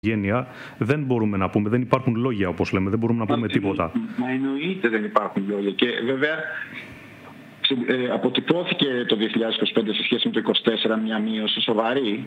οικογένεια δεν μπορούμε να πούμε, δεν υπάρχουν λόγια όπως λέμε, δεν μπορούμε να πούμε τίποτα. Μα εννοείται δεν υπάρχουν λόγια και βέβαια αποτυπώθηκε το 2025 σε σχέση με το 2024 μια μείωση σοβαρή,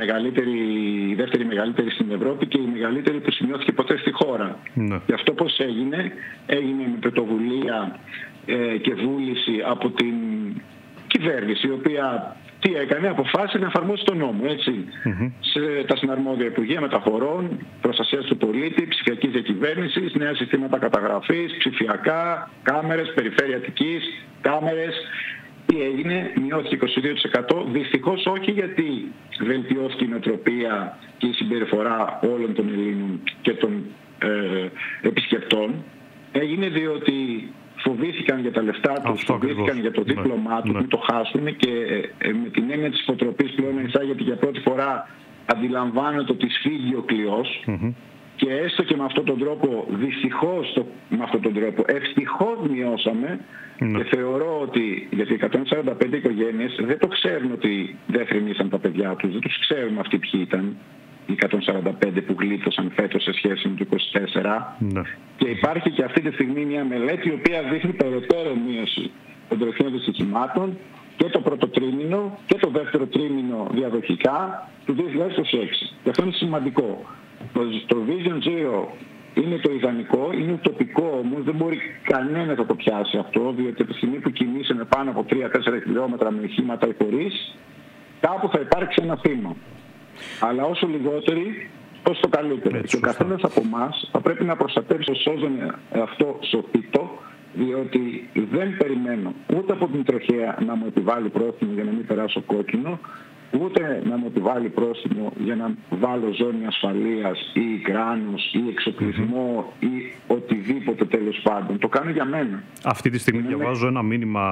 η δεύτερη μεγαλύτερη στην Ευρώπη και η μεγαλύτερη που σημειώθηκε ποτέ στη χώρα. Και αυτό πώς έγινε με πρωτοβουλία και βούληση από την κυβέρνηση, η οποία τι έκανε, αποφάσισε να εφαρμόσει τον νόμο, έτσι. Σε τα συναρμόδια Υπουργεία Μεταφορών, Προστασίας του Πολίτη, Ψηφιακής Διακυβέρνησης, νέα συστήματα καταγραφής, ψηφιακά, κάμερες, περιφέρεια Αττικής, κάμερες. Τι έγινε, μειώθηκε 22%. Δυστυχώς όχι γιατί βελτιώθηκε η νοοτροπία και η συμπεριφορά όλων των Ελλήνων και των επισκεπτών. Έγινε διότι φοβήθηκαν για τα λεφτά τους, φοβήθηκαν για το δίπλωμά τους, μην το χάσουν και με την έννοια της υποτροπής πλέον εισάγεται για πρώτη φορά αντιλαμβάνεται ότι σφίγγει ο κλειός και έστω και με αυτόν τον τρόπο, δυστυχώς με αυτόν τον τρόπο, ευτυχώς μειώσαμε και θεωρώ ότι γιατί 145 οικογένειες δεν το ξέρουν ότι δεν θρηνήσαν τα παιδιά τους, δεν τους ξέρουμε αυτοί ποιοι ήταν. Οι 145 που γλίτωσαν φέτος σε σχέση με το 24 και υπάρχει και αυτή τη στιγμή μια μελέτη η οποία δείχνει περαιτέρω μείωση των τροχαίων δυστυχημάτων και το πρώτο τρίμηνο και το δεύτερο τρίμηνο διαδοχικά του 2026. Και αυτό είναι σημαντικό. Το Vision Zero είναι το ιδανικό, είναι ουτοπικό όμως, δεν μπορεί κανένα να το πιάσει αυτό, διότι από τη στιγμή που κινείσαι με πάνω από 3-4 χιλιόμετρα με οχήματα ή χωρίς, κάπου θα υπάρξει ένα θύμα. Αλλά όσο λιγότεροι, τόσο το καλύτερο. Και ο καθένας από εμάς θα πρέπει να προστατεύσει το σώζον αυτό σωτήτο, διότι δεν περιμένω ούτε από την τροχέα να μου επιβάλλει πρόστιμο για να μην περάσω κόκκινο, ούτε να μου επιβάλλει πρόστιμο για να βάλω ζώνη ασφαλείας ή κράνος ή εξοπλισμό ή οτιδήποτε τέλος πάντων. Το κάνω για μένα. Αυτή τη στιγμή διαβάζω ένα μήνυμα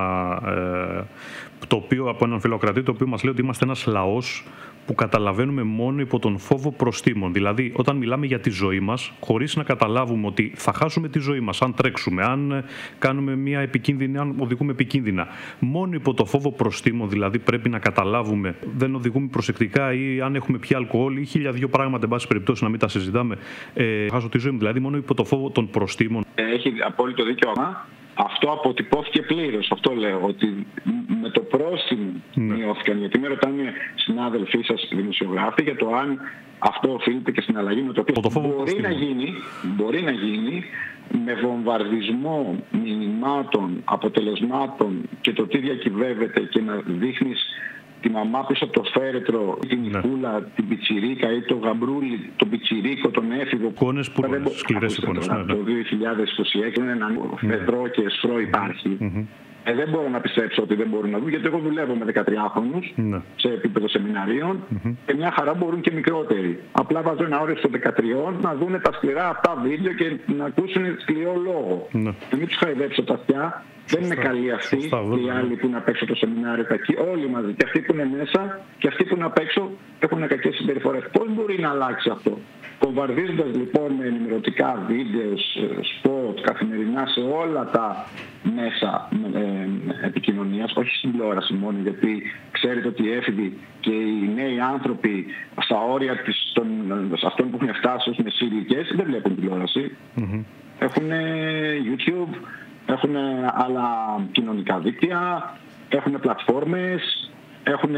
το οποίο, από έναν φιλοκρατή, το οποίο μας λέει ότι είμαστε ένας λαός που καταλαβαίνουμε μόνο υπό τον φόβο προστίμων. Δηλαδή, όταν μιλάμε για τη ζωή μας, χωρίς να καταλάβουμε ότι θα χάσουμε τη ζωή μας, αν τρέξουμε, αν κάνουμε μια επικίνδυνη, αν οδηγούμε επικίνδυνα. Μόνο υπό το φόβο προστίμων, δηλαδή, πρέπει να καταλάβουμε, δεν οδηγούμε προσεκτικά ή αν έχουμε πια αλκοόλ ή 1002 πράγματα, εν πάση περιπτώσει, να μην τα συζητάμε. Χάσω τη ζωή μου, δηλαδή, μόνο υπό το φόβο των προστίμων. Έχει απόλυτο δικαίωμα. Αυτό αποτυπώθηκε πλήρως. Αυτό λέω, ότι με το πρόστιμο μειώθηκαν. Γιατί με ρωτάνε συνάδελφοί σας δημοσιογράφοι για το αν αυτό οφείλεται και στην αλλαγή με το οποίο μπορεί να γίνει με βομβαρδισμό μηνυμάτων, αποτελεσμάτων και το τι διακυβεύεται και να δείχνεις τη μαμά πίσω από το φέρετρο, την Νικούλα, την πιτσιρίκα ή το γαμπρούλι, τον πιτσιρίκο, τον έφηβο. Εικόνες που είναι σκληρές εικόνες. Το 2026 είναι ένα φεδρό και εσφρό υπάρχει. Δεν μπορώ να πιστέψω ότι δεν μπορούν να δουν, γιατί εγώ δουλεύω με 13χρονους σε επίπεδο σεμιναρίων και μια χαρά μπορούν και μικρότεροι. Απλά βάζω ένα όριο των 13 να δουν τα σκληρά αυτά βίντεο και να ακούσουν σκληρό λόγο. Και μην τους χαϊδέψω τα αυτιά. Δεν είναι καλοί αυτοί και οι άλλοι που είναι απ' έξω το σεμινάριο κακοί. Όλοι μαζί. Και αυτοί που είναι μέσα και αυτοί που είναι απ' έξω έχουν κακές συμπεριφορές. Πώς μπορεί να αλλάξει αυτό? Βομβαρδίζοντας λοιπόν με ενημερωτικά βίντεο, σποτ, καθημερινά σε όλα τα μέσα επικοινωνίας, όχι στην τηλεόραση μόνο, γιατί ξέρετε ότι οι έφηβοι και οι νέοι άνθρωποι στα όρια αυτών που έχουν φτάσει ως μεσήλικες δεν βλέπουν τηλεόραση. Έχουν YouTube, έχουν άλλα κοινωνικά δίκτυα, έχουν πλατφόρμες, έχουν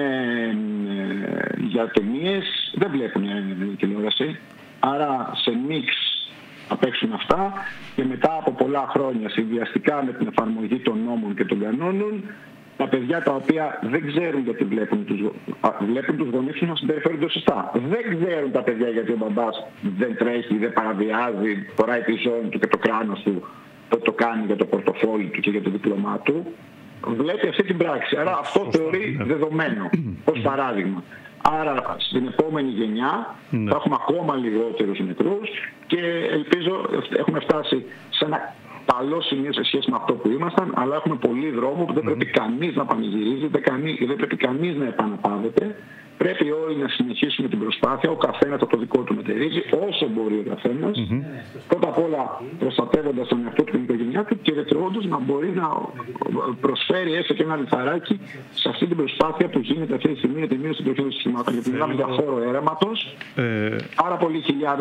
για ταινίες, δεν βλέπουν τηλεόραση. Άρα σε μίξ θα παίξουν αυτά και μετά από πολλά χρόνια συνδυαστικά με την εφαρμογή των νόμων και των κανόνων, τα παιδιά τα οποία δεν ξέρουν γιατί βλέπουν τους γονείς τους να συμπεριφέρονται σωστά. Δεν ξέρουν τα παιδιά γιατί ο μπαμπάς δεν τρέχει, δεν παραβιάζει, φοράει τη ζώνη του και το κράνος του, το κάνει για το πορτοφόλι του και για το δίπλωμά του. Βλέπει αυτή την πράξη. Άρα αυτό θεωρεί δεδομένο, ως παράδειγμα. Άρα στην επόμενη γενιά θα έχουμε ακόμα λιγότερους νεκρούς και ελπίζω έχουμε φτάσει σε ένα καλό σημείο σε σχέση με αυτό που ήμασταν, αλλά έχουμε πολύ δρόμο που δεν πρέπει κανείς να πανηγυρίζει, δεν πρέπει κανείς να επαναπαύεται. Πρέπει όλοι να συνεχίσουμε την προσπάθεια, ο καθένας το δικό του μετερίζει, όσο μπορεί ο καθένας. Πρώτα απ' όλα προστατεύοντας τον εαυτό του και την οικογένειά του και δεύτερον να μπορεί να προσφέρει έστω και ένα λιθαράκι σε αυτή την προσπάθεια που γίνεται αυτή τη στιγμή για τη μείωση των τροχαίων συστημάτων. Γιατί μιλάμε για χώρο έρεματος, πάρα πολλοί χιλιάδες